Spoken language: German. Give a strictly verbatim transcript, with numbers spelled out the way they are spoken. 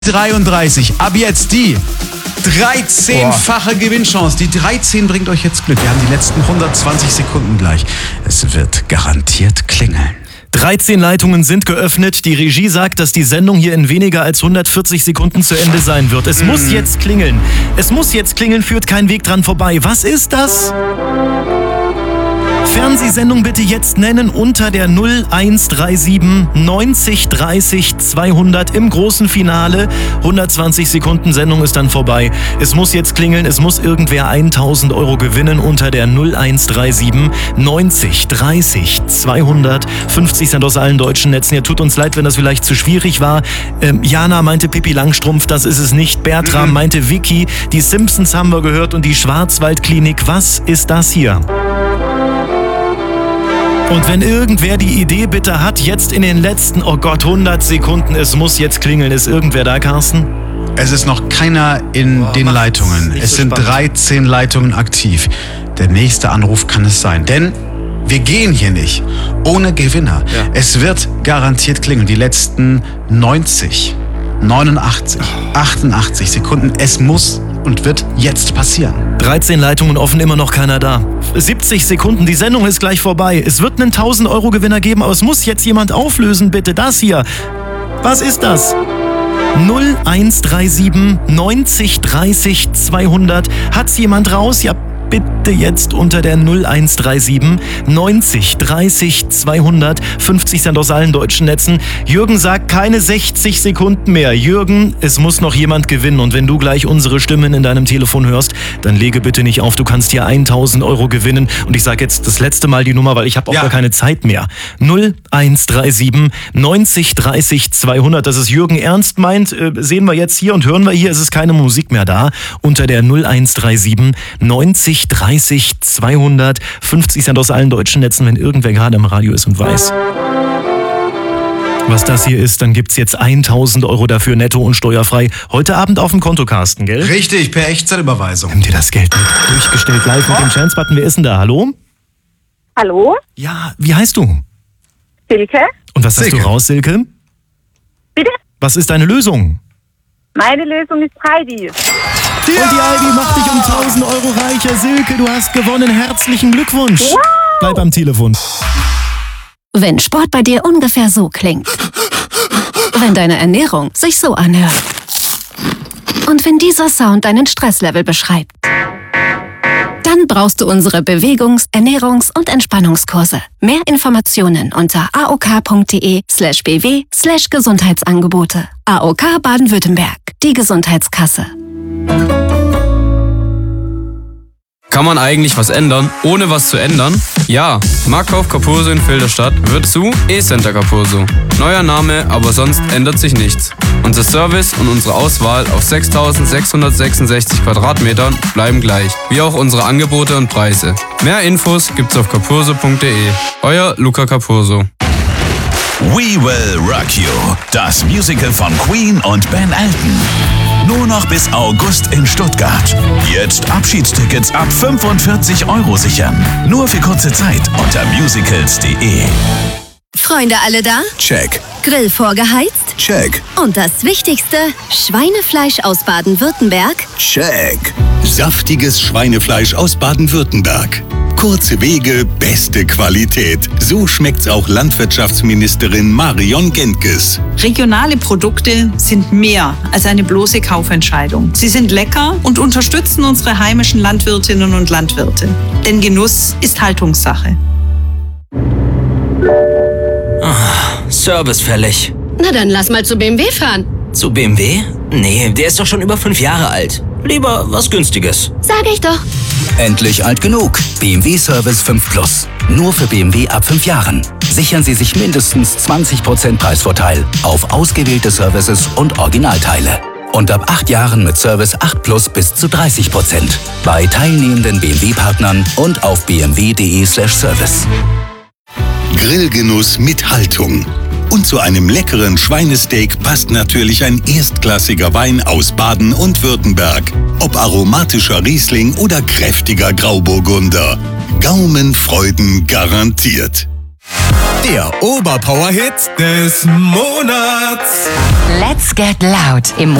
dreiunddreißig. Ab jetzt die dreizehnfache Gewinnchance. Die dreizehn bringt euch jetzt Glück. Wir haben die letzten hundertzwanzig Sekunden gleich. Es wird garantiert klingeln. dreizehn Leitungen sind geöffnet. Die Regie sagt, dass die Sendung hier in weniger als hundertvierzig Sekunden zu Ende sein wird. Es mm. muss jetzt klingeln. Es muss jetzt klingeln, führt kein Weg dran vorbei. Was ist das? Fernsehsendung bitte jetzt nennen unter der null eins drei sieben neunzig dreißig zweihundert im großen Finale. hundertzwanzig Sekunden Sendung ist dann vorbei. Es muss jetzt klingeln, es muss irgendwer tausend Euro gewinnen unter der null eins drei sieben neunzig dreißig zweihundert. fünfzig sind aus allen deutschen Netzen. Ja, tut uns leid, wenn das vielleicht zu schwierig war. Ähm, Jana meinte Pippi Langstrumpf, das ist es nicht. Bertram mhm. meinte Vicky. Die Simpsons haben wir gehört und die Schwarzwaldklinik. Was ist das hier? Und wenn irgendwer die Idee bitte hat, jetzt in den letzten, oh Gott, hundert Sekunden, es muss jetzt klingeln. Ist irgendwer da, Carsten? Es ist noch keiner in Boah, den Leitungen. Es so sind spannend. dreizehn Leitungen aktiv. Der nächste Anruf kann es sein. Denn wir gehen hier nicht ohne Gewinner. Ja. Es wird garantiert klingeln. Die letzten neunzig, neunundachtzig, achtundachtzig Sekunden. Es muss und wird jetzt passieren. dreizehn Leitungen offen, immer noch keiner da. siebzig Sekunden, die Sendung ist gleich vorbei. Es wird einen tausend Euro Gewinner geben, aber es muss jetzt jemand auflösen, bitte. Das hier. Was ist das? null eins drei sieben neunzig dreißig zweihundert. Hat's jemand raus? Ja, bitte jetzt unter der null eins drei sieben neunzig dreißig zweihundert. fünfzig sind aus allen deutschen Netzen. Jürgen sagt keine sechzig Sekunden mehr. Jürgen, es muss noch jemand gewinnen. Und wenn du gleich unsere Stimmen in deinem Telefon hörst, dann lege bitte nicht auf. Du kannst hier tausend Euro gewinnen. Und ich sage jetzt das letzte Mal die Nummer, weil ich habe auch ja. gar keine Zeit mehr. null eins drei sieben neunzig dreißig zweihundert. Dass es Jürgen ernst meint, äh, sehen wir jetzt hier und hören wir hier. Es ist keine Musik mehr da. Unter der null eins drei sieben neunzig dreißig zweihundert. fünfzig sind aus allen deutschen Netzen, wenn irgendwer gerade im Radio ist und weiß, was das hier ist, dann gibt's jetzt tausend Euro dafür netto und steuerfrei. Heute Abend auf dem Konto, Carsten, gell? Richtig, per Echtzeitüberweisung. Nimm dir das Geld mit. Durchgestellt live mit dem Chance-Button. Wer ist denn da? Hallo? Hallo? Ja, wie heißt du? Silke. Und was Silke. hast du raus, Silke? Bitte? Was ist deine Lösung? Meine Lösung ist Heidi. Ja! Und die Heidi macht dich um tausend Euro reicher. Silke, du hast gewonnen. Herzlichen Glückwunsch. Wow. Bleib am Telefon. Wenn Sport bei dir ungefähr so klingt. Wenn deine Ernährung sich so anhört. Und wenn dieser Sound deinen Stresslevel beschreibt. Dann brauchst du unsere Bewegungs-, Ernährungs- und Entspannungskurse. Mehr Informationen unter aok.de slash bw slash Gesundheitsangebote. A O K Baden-Württemberg, die Gesundheitskasse. Kann man eigentlich was ändern, ohne was zu ändern? Ja, Marktkauf Capurso in Filderstadt wird zu E-Center Capurso. Neuer Name, aber sonst ändert sich nichts. Unser Service und unsere Auswahl auf sechstausendsechshundertsechsundsechzig Quadratmetern bleiben gleich, wie auch unsere Angebote und Preise. Mehr Infos gibt's auf capurso punkt de. Euer Luca Capurso. We Will Rock You, das Musical von Queen und Ben Elton. Nur noch bis August in Stuttgart. Jetzt Abschiedstickets ab fünfundvierzig Euro sichern. Nur für kurze Zeit unter musicals punkt de. Freunde alle da? Check. Grill vorgeheizt? Check. Und das Wichtigste, Schweinefleisch aus Baden-Württemberg? Check. Saftiges Schweinefleisch aus Baden-Württemberg. Kurze Wege, beste Qualität. So schmeckt's auch Landwirtschaftsministerin Marion Gentges. Regionale Produkte sind mehr als eine bloße Kaufentscheidung. Sie sind lecker und unterstützen unsere heimischen Landwirtinnen und Landwirte. Denn Genuss ist Haltungssache. Ah, Service fällig. Na dann lass mal zu B M W fahren. Zu B M W? Nee, der ist doch schon über fünf Jahre alt. Lieber was Günstiges. Sag ich doch. Endlich alt genug. B M W Service fünf Plus. Nur für B M W ab fünf Jahren. Sichern Sie sich mindestens zwanzig Prozent Preisvorteil auf ausgewählte Services und Originalteile. Und ab acht Jahren mit Service acht Plus bis zu dreißig Prozent. Bei teilnehmenden B M W-Partnern und auf b m w punkt de slash service. Grillgenuss mit Haltung. Und zu einem leckeren Schweinesteak passt natürlich ein erstklassiger Wein aus Baden und Württemberg. Ob aromatischer Riesling oder kräftiger Grauburgunder. Gaumenfreuden garantiert. Der Oberpower-Hit des Monats. Let's Get Loud im